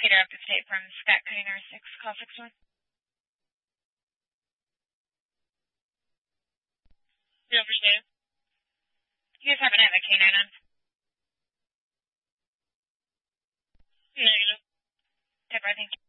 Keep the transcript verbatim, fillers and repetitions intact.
Peter up to state from Scott Container six, call six one. You understand? You guys haven't had a canine on? Negative. Type, I think.